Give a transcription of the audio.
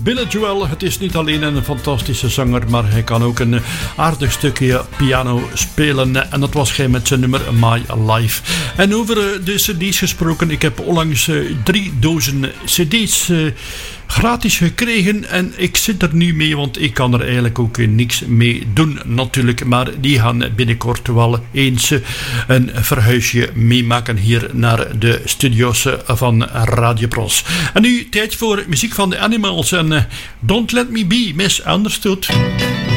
Billy Joel. Het is niet alleen een fantastische zanger, maar hij kan ook een aardig stukje piano spelen. En dat was hij met zijn nummer My Life. En over de cd's gesproken, ik heb onlangs 3 dozen cd's gratis gekregen en ik zit er nu mee, want ik kan er eigenlijk ook niks mee doen natuurlijk, maar die gaan binnenkort wel eens een verhuisje meemaken hier naar de studio's van Radio Bros. En nu tijd voor muziek van de Animals en Don't Let Me Be Misunderstood.